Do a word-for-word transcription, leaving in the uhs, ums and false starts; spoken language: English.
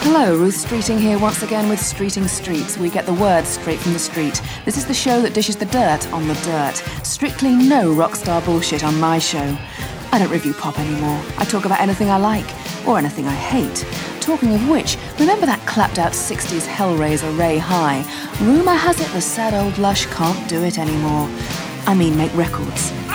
Hello, Ruth Streeting here once again with Streeting Streets. We get the words straight from the street. This is the show that dishes the dirt on the dirt. Strictly no rock star bullshit on my show. I don't review pop anymore. I talk about anything I like, or anything I hate. Talking of which, remember that clapped-out sixties Hellraiser Ray High? Rumour has it the sad old lush can't do it anymore. I mean make records.